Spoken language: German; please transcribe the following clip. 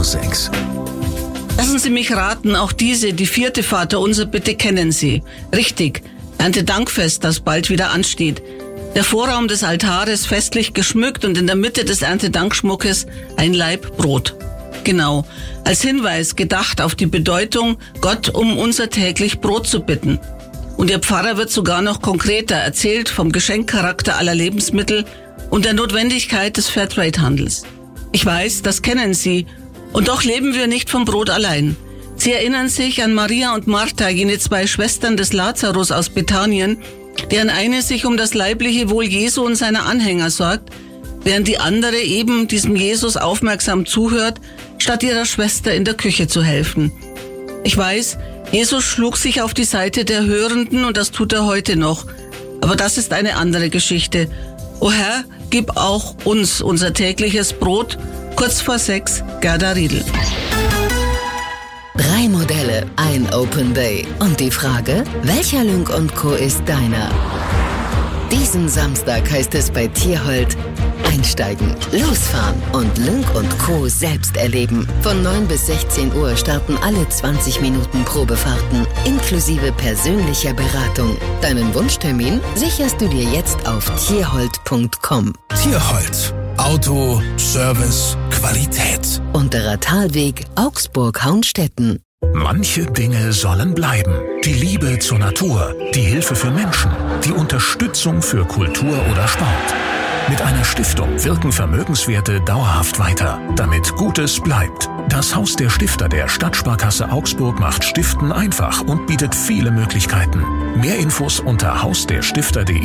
6. Lassen Sie mich raten, auch diese, die 4. Vaterunser, bitte kennen Sie. Richtig, Erntedankfest, das bald wieder ansteht. Der Vorraum des Altares festlich geschmückt und in der Mitte des Erntedankschmuckes ein Laib Brot. Genau, als Hinweis gedacht auf die Bedeutung, Gott um unser täglich Brot zu bitten. Und Ihr Pfarrer wird sogar noch konkreter erzählt vom Geschenkcharakter aller Lebensmittel und der Notwendigkeit des Fairtrade-Handels. Ich weiß, das kennen Sie. Und doch leben wir nicht vom Brot allein. Sie erinnern sich an Maria und Martha, jene 2 Schwestern des Lazarus aus Bethanien, deren eine sich um das leibliche Wohl Jesu und seiner Anhänger sorgt, während die andere eben diesem Jesus aufmerksam zuhört, statt ihrer Schwester in der Küche zu helfen. Ich weiß, Jesus schlug sich auf die Seite der Hörenden und das tut er heute noch. Aber das ist eine andere Geschichte. O Herr, gib auch uns unser tägliches Brot. Kurz vor 6, Gerda Riedl. 3 Modelle, ein Open Day. Und die Frage, welcher Lynk & Co. ist deiner? Diesen Samstag heißt es bei Tierhold einsteigen, losfahren und Lynk & Co. selbst erleben. Von 9 bis 16 Uhr starten alle 20 Minuten Probefahrten, inklusive persönlicher Beratung. Deinen Wunschtermin sicherst du dir jetzt auf tierhold.com. Tierhold. Auto, Service, Qualität. Unterer Talweg, Augsburg-Haunstetten. Manche Dinge sollen bleiben. Die Liebe zur Natur, die Hilfe für Menschen, die Unterstützung für Kultur oder Sport. Mit einer Stiftung wirken Vermögenswerte dauerhaft weiter, damit Gutes bleibt. Das Haus der Stifter der Stadtsparkasse Augsburg macht Stiften einfach und bietet viele Möglichkeiten. Mehr Infos unter hausderstifter.de.